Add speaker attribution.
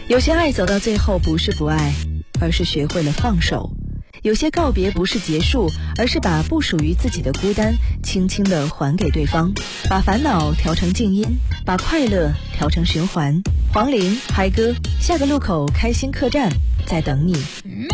Speaker 1: 有些爱走到最后不是不爱，而是学会了放手。有些告别不是结束，而是把不属于自己的孤单轻轻地还给对方，把烦恼调成静音，把快乐调成循环。黄龄，嗨歌，下个路口开心客栈在等你。